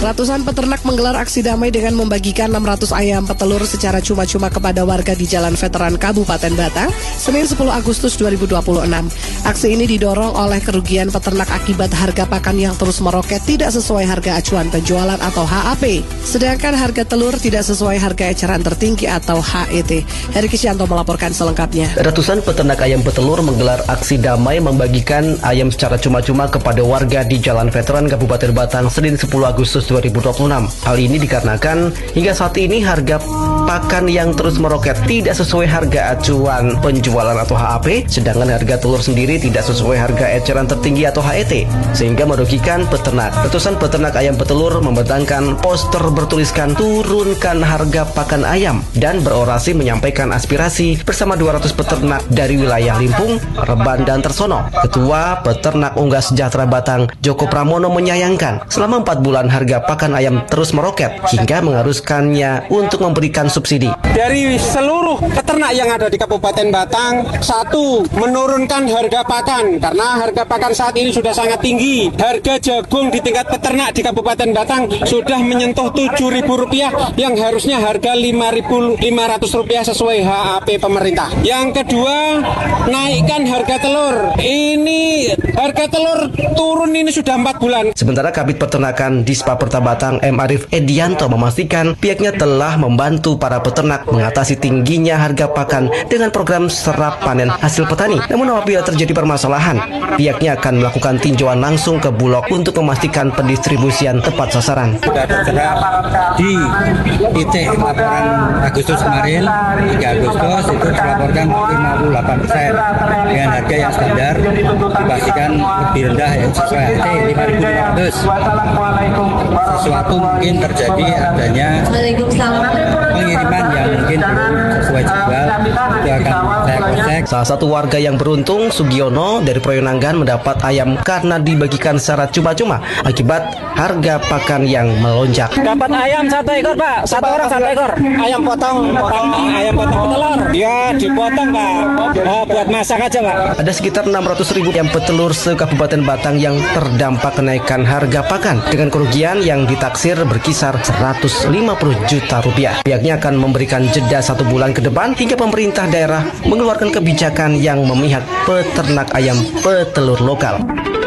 Ratusan peternak menggelar aksi damai dengan membagikan 600 ayam petelur secara cuma-cuma kepada warga di Jalan Veteran Kabupaten Batang, Senin 10 Agustus 2026. Aksi ini didorong oleh kerugian peternak akibat harga pakan yang terus meroket tidak sesuai harga acuan penjualan atau HAP. Sedangkan harga telur tidak sesuai harga eceran tertinggi atau HET. Heri Kisyanto melaporkan selengkapnya. Ratusan peternak ayam petelur menggelar aksi damai membagikan ayam secara cuma-cuma kepada warga di Jalan Veteran Kabupaten Batang, Senin 10 Agustus 2026. Hal ini dikarenakan hingga saat ini harga pakan yang terus meroket tidak sesuai harga acuan penjualan atau HAP, sedangkan harga telur sendiri tidak sesuai harga eceran tertinggi atau HET, sehingga merugikan peternak. Ratusan peternak ayam petelur membentangkan poster bertuliskan "Turunkan harga pakan ayam" dan berorasi menyampaikan aspirasi bersama 200 peternak dari wilayah Limpung, Reban, dan Tersono. Ketua Peternak Unggas Sejahtera Batang, Joko Pramono, menyayangkan selama 4 bulan harga pakan ayam terus meroket hingga mengharuskannya untuk memberikan subsidi. Dari seluruh peternak yang ada di Kabupaten Batang, satu, menurunkan harga pakan karena harga pakan saat ini sudah sangat tinggi. Harga jagung di tingkat peternak di Kabupaten Batang sudah menyentuh Rp7.000 yang harusnya harga Rp5.500 sesuai HAP pemerintah. Yang kedua, naikkan harga telur. Ini harga telur turun ini sudah 4 bulan. Sementara Kabid Peternakan Dispa Perta Batang M. Arif Edianto memastikan pihaknya telah membantu para peternak mengatasi tingginya harga pakan dengan program serap panen hasil petani. Namun apabila terjadi permasalahan, pihaknya akan melakukan tinjauan langsung ke Bulog untuk memastikan pendistribusian tepat sasaran. Sudah terserap di titik laporan Agustus kemarin, 3 Agustus itu dilaporkan 58% dengan harga yang standar dipastikan lebih rendah yang sesuai HT 5.500. Sesuatu mungkin terjadi adanya pengiriman yang mungkin belum sesuai jadwal, itu akan saya cek. Salah satu warga yang beruntung, Sugiono dari Proyonanggan, mendapat ayam karena dibagikan secara cuma-cuma akibat harga pakan yang melonjak. Dapat ayam 1 ekor, Pak. 1 orang 1 ekor. Ayam potong petelur. Ya, dipotong, Pak. Buat masak aja, Pak. Ada sekitar 600.000 ayam petelur se-Kabupaten Batang yang terdampak kenaikan harga pakan dengan kerugian yang ditaksir berkisar Rp150 juta. Pihaknya akan memberikan jeda 1 bulan ke depan hingga pemerintah daerah mengeluarkan kebijakan yang memihak peternak ayam petelur lokal.